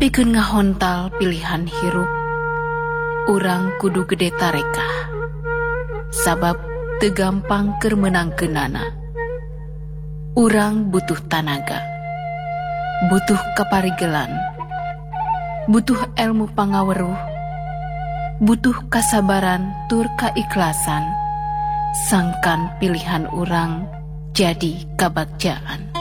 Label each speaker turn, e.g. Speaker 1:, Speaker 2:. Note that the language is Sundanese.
Speaker 1: Pikeun ngahontal pilihan hirup, urang kudu gede tarekah. Sabab teu gampang keur menangkeunana. Urang butuh tanaga, butuh kaparigelan, butuh ilmu pangaweruh, butuh kasabaran tur kaikhlasan, sangkan pilihan urang jadi kabagjaan.